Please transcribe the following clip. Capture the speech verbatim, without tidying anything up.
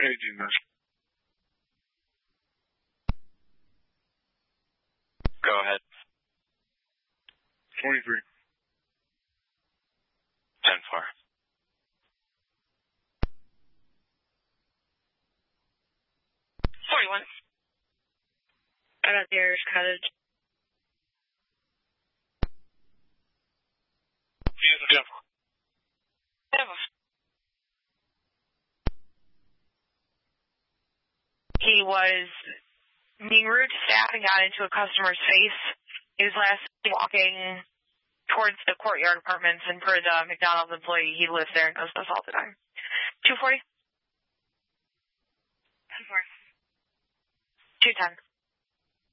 Paging this. Go ahead. twenty-three. ten four. forty-one. I got the Irish Cottage. Denver. Denver. He was being rude to staff and got into a customer's face. He was last walking towards the courtyard apartments, and per the McDonald's employee, he lives there and goes to us all the time. two forty? ten four. two ten.